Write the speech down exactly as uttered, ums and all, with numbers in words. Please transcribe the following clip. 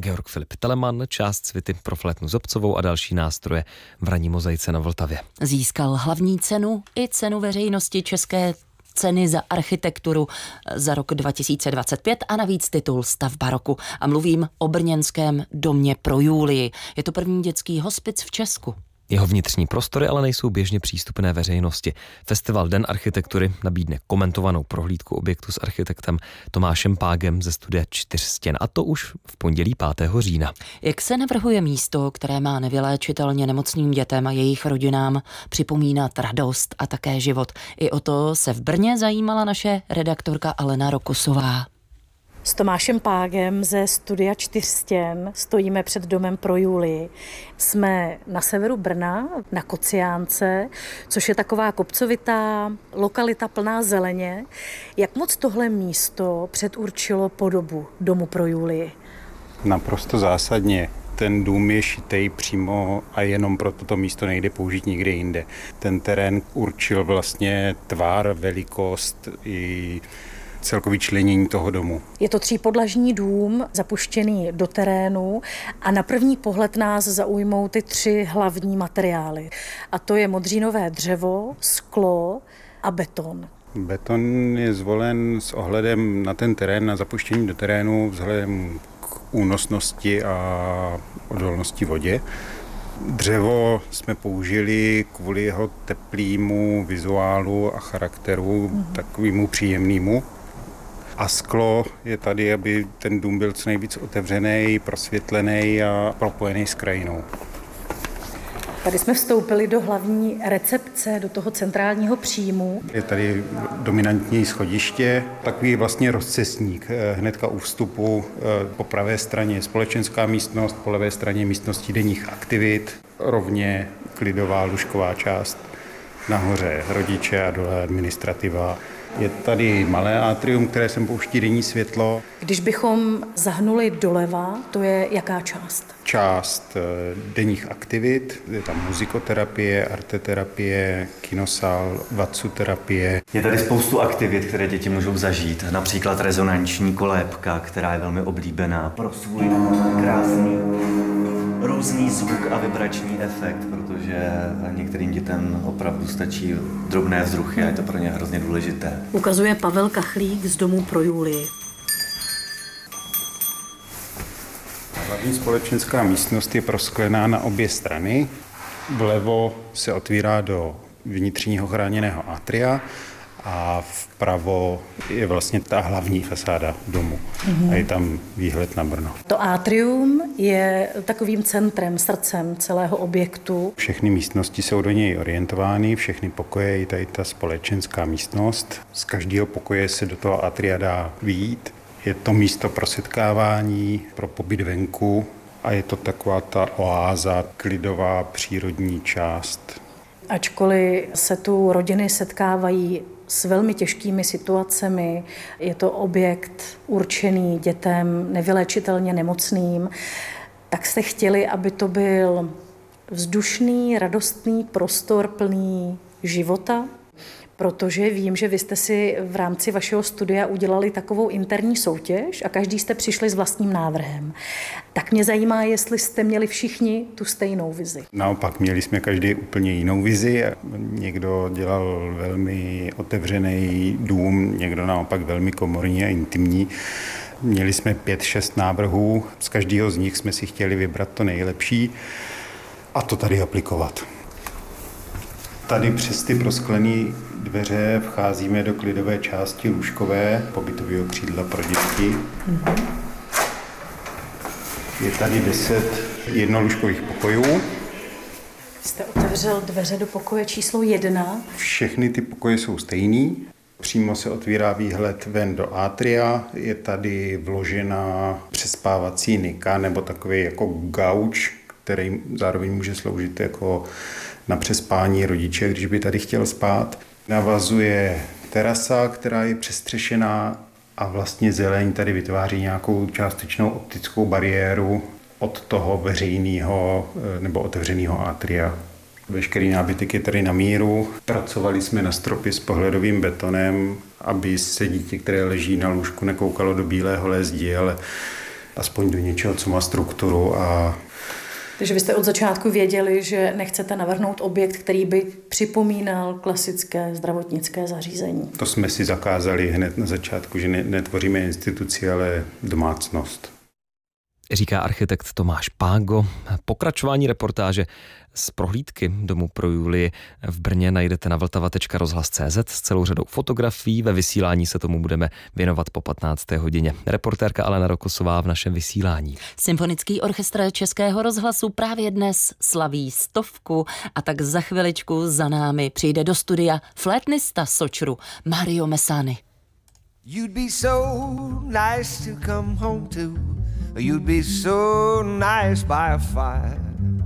Georg Filip Telemann, část svity pro flétnu Zobcovou a další nástroje v ranní mozaice na Vltavě. Získal hlavní cenu i cenu veřejnosti České ceny za architekturu za rok dva tisíce dvacet pět a navíc titul Stavba roku. A mluvím o brněnském domě pro Julii. Je to první dětský hospic v Česku. Jeho vnitřní prostory ale nejsou běžně přístupné veřejnosti. Festival Den architektury nabídne komentovanou prohlídku objektu s architektem Tomášem Págem ze studia Čtyř stěn, a to už v pondělí pátého října. Jak se navrhuje místo, které má nevyléčitelně nemocným dětem a jejich rodinám připomínat radost a také život? I o to se v Brně zajímala naše redaktorka Alena Rokusová. S Tomášem Págem ze studia Čtyř stěn stojíme před domem pro Julii. Jsme na severu Brna, na Kociánce, což je taková kopcovitá lokalita plná zeleně. Jak moc tohle místo předurčilo podobu domu pro Julii? Naprosto zásadně. Ten dům je šitej přímo a jenom pro toto místo nejde použít nikde jinde. Ten terén určil vlastně tvar, velikost i celkový členění toho domu. Je to třípodlažní dům, zapuštěný do terénu a na první pohled nás zaujmou ty tři hlavní materiály. A to je modřínové dřevo, sklo a beton. Beton je zvolen s ohledem na ten terén, na zapuštění do terénu, vzhledem k únosnosti a odolnosti vodě. Dřevo jsme použili kvůli jeho teplýmu vizuálu a charakteru, mm-hmm. takovému příjemnému. A sklo je tady, aby ten dům byl co nejvíc otevřený, prosvětlený a propojený s krajinou. Tady jsme vstoupili do hlavní recepce, do toho centrálního příjmu. Je tady dominantní schodiště, takový vlastně rozcestník. Hnedka u vstupu po pravé straně společenská místnost, po levé straně místnosti denních aktivit, rovně klidová lůžková část, nahoře rodiče a dole administrativa. Je tady malé atrium, které sem pouští denní světlo. Když bychom zahnuli doleva, to je jaká část? Část denních aktivit, je tam muzikoterapie, arteterapie, kinosál, vatsuterapie. Je tady spoustu aktivit, které děti můžou zažít, například rezonanční kolébka, která je velmi oblíbená pro svůj krásný různý zvuk a vibrační efekt, protože některým dětem opravdu stačí drobné vzruchy a je to pro ně hrozně důležité. Ukazuje Pavel Kachlík z domu pro Julii. Hlavní společenská místnost je prosklená na obě strany. Vlevo se otvírá do vnitřního chráněného atria a vpravo je vlastně ta hlavní fasáda domu. Mm-hmm. A je tam výhled na Brno. To atrium je takovým centrem, srdcem celého objektu. Všechny místnosti jsou do něj orientovány, všechny pokoje, i tady ta společenská místnost. Z každého pokoje se do toho atria dá vyjít. Je to místo pro setkávání, pro pobyt venku a je to taková ta oáza, klidová přírodní část. Ačkoliv se tu rodiny setkávají s velmi těžkými situacemi, je to objekt určený dětem nevyléčitelně nemocným, tak jste chtěli, aby to byl vzdušný, radostný prostor plný života, protože vím, že vy jste si v rámci vašeho studia udělali takovou interní soutěž a každý jste přišli s vlastním návrhem. Tak mě zajímá, jestli jste měli všichni tu stejnou vizi. Naopak, měli jsme každý úplně jinou vizi. Někdo dělal velmi otevřený dům, někdo naopak velmi komorní a intimní. Měli jsme pět, šest návrhů, z každého z nich jsme si chtěli vybrat to nejlepší a to tady aplikovat. Tady přes ty prosklené dveře vcházíme do klidové části lůžkové pobytového křídla pro děti. Mm-hmm. Je tady deset jednolůžkových pokojů. Jste otevřel dveře do pokoje číslo jedna. Všechny ty pokoje jsou stejný. Přímo se otvírá výhled ven do atria. Je tady vložena přespávací nika nebo takový jako gauč, který zároveň může sloužit jako na přespání rodiče, když by tady chtěl spát. Navazuje terasa, která je přestřešená a vlastně zeleň tady vytváří nějakou částečnou optickou bariéru od toho veřejného nebo otevřeného atria. Veškerý nábytek je tady na míru. Pracovali jsme na stropě s pohledovým betonem, aby se dítě, které leží na lůžku, nekoukalo do bílého zdi, ale aspoň do něčeho, co má strukturu. A takže vy jste od začátku věděli, že nechcete navrhnout objekt, který by připomínal klasické zdravotnické zařízení. To jsme si zakázali hned na začátku, že netvoříme instituci, ale domácnost. Říká architekt Tomáš Págo. Pokračování reportáže z prohlídky domu pro Julii v Brně najdete na vltava tečka rozhlas tečka cé zet s celou řadou fotografií. Ve vysílání se tomu budeme věnovat po patnácté hodině. Reportérka Alena Rokosová v našem vysílání. Symfonický orchestr Českého rozhlasu právě dnes slaví stovku a tak za chviličku za námi přijde do studia flétnista Sočru Mario Messani. You'd be so nice to come home to. You'd be so nice by a fire.